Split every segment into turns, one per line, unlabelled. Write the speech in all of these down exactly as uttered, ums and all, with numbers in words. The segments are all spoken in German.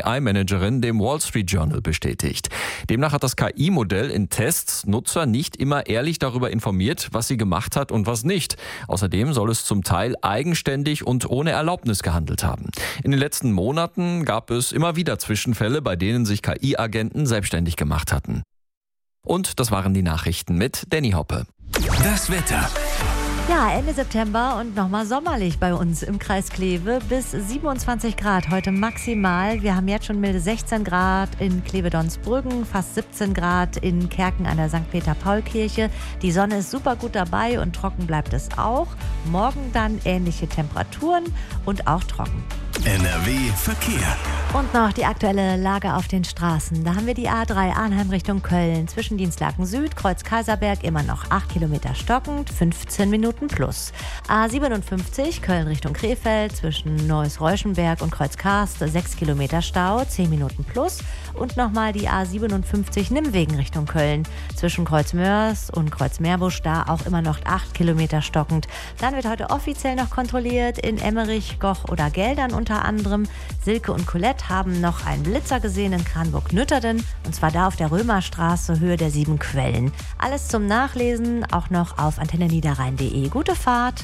I-Managerin dem Wall Street Journal bestätigt. Demnach hat das K I-Modell in Tests Nutzer nicht immer ehrlich darüber informiert, was sie gemacht hat und was nicht. Außerdem soll es zum Teil eigenständig und ohne Erlaubnis gehandelt haben. In den letzten Monaten gab es immer wieder Zwischenfälle, bei denen sich K I-Agenten selbstständig gemacht hatten. Und das waren die Nachrichten mit Danny Hoppe.
Das Wetter.
Ja, Ende September und nochmal sommerlich bei uns im Kreis Kleve. Bis siebenundzwanzig Grad heute maximal. Wir haben jetzt schon milde sechzehn Grad in Kleve-Donsbrüggen, fast siebzehn Grad in Kerken an der Sankt Peter-Paul-Kirche. Die Sonne ist super gut dabei und trocken bleibt es auch. Morgen dann ähnliche Temperaturen und auch trocken.
N R W Verkehr.
Und noch die aktuelle Lage auf den Straßen. Da haben wir die A drei Arnheim Richtung Köln. Zwischen Dienstlaken Süd, Kreuz Kaiserberg immer noch acht Kilometer stockend, fünfzehn Minuten plus. A siebenundfünfzig Köln Richtung Krefeld zwischen Neuss-Reuschenberg und Kreuz Karst sechs Kilometer Stau, zehn Minuten plus. Und nochmal die A siebenundfünfzig Nimmwegen Richtung Köln. Zwischen Kreuz Mörs und Kreuz Meerbusch da auch immer noch acht Kilometer stockend. Dann wird heute offiziell noch kontrolliert in Emmerich, Goch oder Geldern unter anderem. Silke und Colette haben noch einen Blitzer gesehen in Kranburg-Nütterden und zwar da auf der Römerstraße, Höhe der sieben Quellen. Alles zum Nachlesen auch noch auf antenne niederrhein punkt de. Gute Fahrt!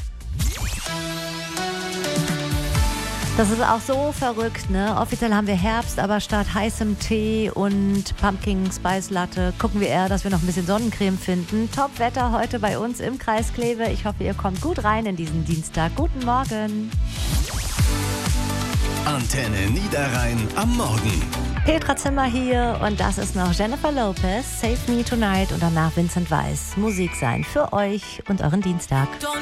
Das ist auch so verrückt, ne? Offiziell haben wir Herbst, aber statt heißem Tee und Pumpkin Spice Latte gucken wir eher, dass wir noch ein bisschen Sonnencreme finden. Top-Wetter heute bei uns im Kreis Kleve. Ich hoffe, ihr kommt gut rein in diesen Dienstag. Guten Morgen!
Antenne Niederrhein am Morgen.
Petra Zimmer hier und das ist noch Jennifer Lopez, Save Me Tonight und danach Vincent Weiss. Musik sein für euch und euren Dienstag.